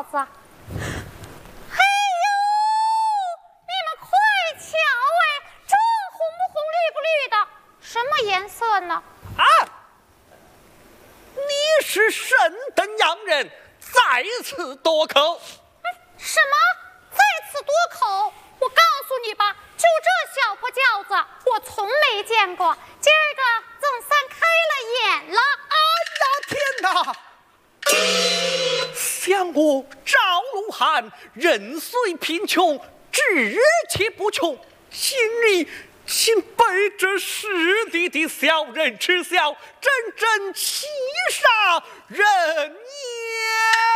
饺子。哎呦，你们快瞧哎，这红不红绿不绿的，什么颜色呢？ 啊！你是神等洋人，在此多口。 什么？在此多口？我告诉你吧，就这小破饺子，我从没见过。今儿个总算开了眼了。 哎呀天哪！想我赵鲁汉人虽贫穷，志气不穷，心里竟被这师弟的小人耻笑，真正欺杀人也。